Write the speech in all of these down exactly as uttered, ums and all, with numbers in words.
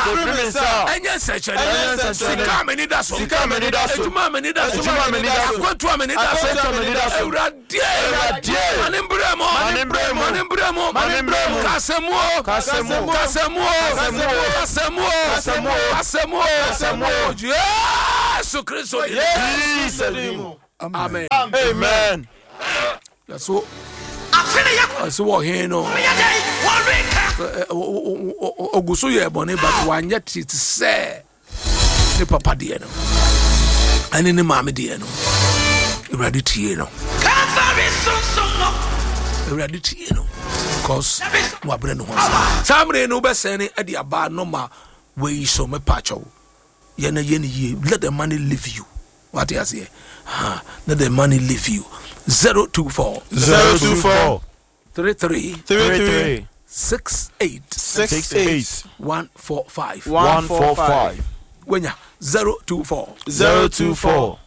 Anya search. Sika meni da so. Sika meni da so. Ejuma meni da so. Ejuma meni da so. Akwantu meni da so. Ewurade. Manimbremo. Manimbremo. Manimbremo. Manimbremo. Kasemu. Kasemu. Kasemu. Kasemu. Kasemu. Kasemu. Kasemu. Jesus Christ. Jesus. Amen. Amen. So so what here no oguso ye bone but wanya tit say ne papa de no ani ne mama de no ready tie no ready tie no cause no abre no ho samre no be sene ade aba no ma we so me pacho ye na ye ye let the money leave you. What you say? Ha, let the money leave you. Zero two four zero two four three three three three six eight six eight one four five one four five. When ya zero two four zero two four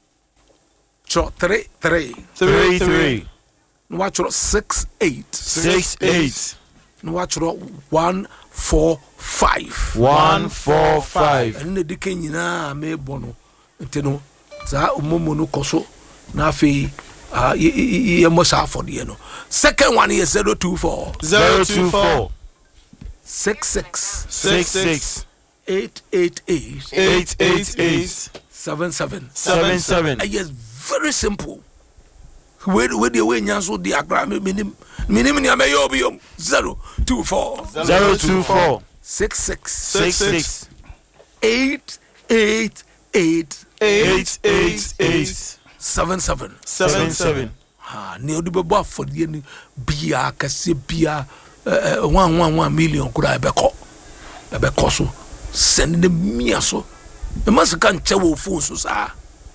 three three three three watch six eight six eight watch one four five one four five. And the decay na me bono. Ntino za umomo no koso na afi ah ye mo sa for the no. Second one is zero two four zero two four six six six six eight eight eight eight eight eight seven seven seven seven. Yes, very simple. Where where the way nyanso di agra minim minim ni ameyo bi zero two four zero two four six six six six eight eight eight eight eight eight seven seven seven seven. Ah, ne odibebo afodie ni bia kase bia one one one million kura ebeko ebeko so send the mia so e must kan chewo phone so sa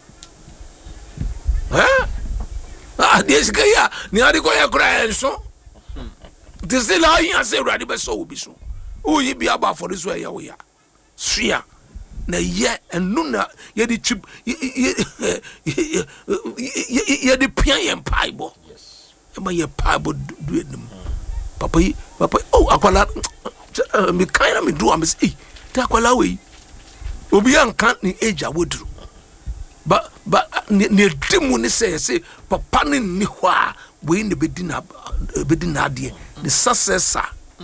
eh ah this guy ya ni adi ko ya kura enso this is la yin say ready be so obi so o yi bia ba for this way ya wo ya sua na ye enu na ye di chip ye di pian ye paibo yes e ma ye paibo do enim papa yi papa oh akwala me kind me do am say ta akwala we obi an kan ni age awodru ba ba ne dimu ni say say papa ni ni ho a we ne bedina bedina de the successor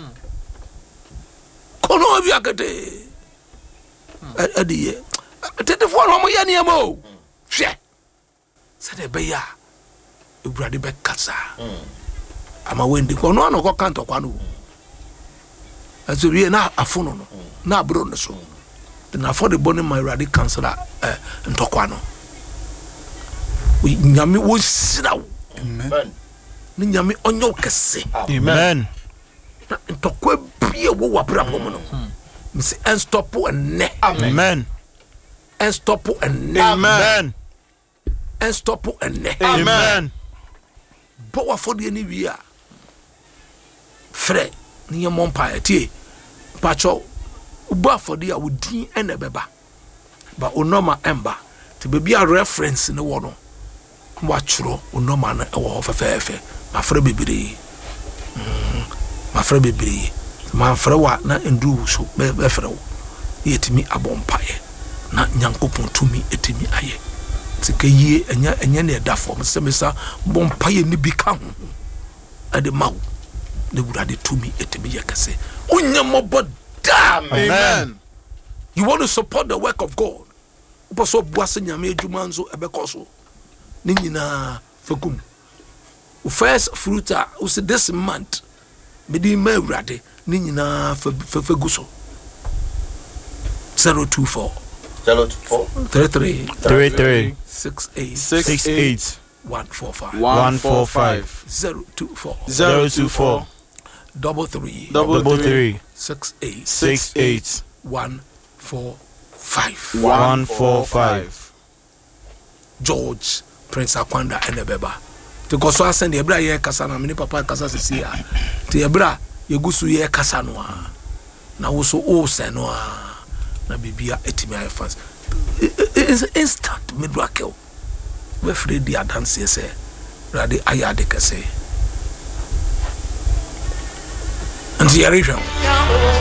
kono obi akete adiye tete fo no mo ya ne mo hwe se de be ya ebrade be kasa ama wendi ko no no ko kanto kwa no azurie na afono no na abro no so na for the bone my radi councilor eh ntokwa no we nyame wo sira amen ni nyame onyo kese amen ntokwa bie wo wabra bomo no Miss and stop and ne. Amen. And stop and ne. Amen. And stop and ne. Amen. But what for the any we are? Fred, near Montpellier, Pacho, Uba for the would din and a beba. But Unoma Ember to be a reference in the water. Watch row, Unoma or fair fair. My friend baby. My friend baby. Man frewa na ndu so be frewo yetimi abompaye na nyankopon tumi etimi aye sika yie enya enya na eda form semesa bompaye ni bi ka ho ade mawo ne burade tumi etimi yekase onyamobo da. Amen. You want to support the work of God uposo buase nyame adwuma nso ebekoso ni nyina fakum first fruiter us this month medi ma urade ni nyina feguso zero two four zero two four three three three three six eight six eight one four five one four five zero two four zero two four double three double three six eight six eight one four five one four five. George Prince Akwanda Enebeba to go so send the ebra ye kasa na mini papa kasa sisi ya te ebra yegusu ye kasa no a na wo so o se no a na bibia etimi aye fans is instant miracle we free the dance ye say rade ayade kase and the